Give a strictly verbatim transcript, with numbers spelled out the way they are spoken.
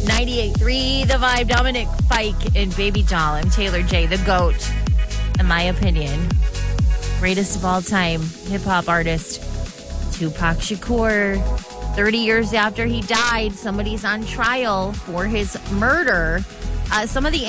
ninety-eight point three The Vibe, Dominic Fike and Baby Doll. I'm Taylor J, the GOAT, in my opinion. Greatest of all time hip-hop artist, Tupac Shakur. thirty years after he died, somebody's on trial for his murder. Uh, some of the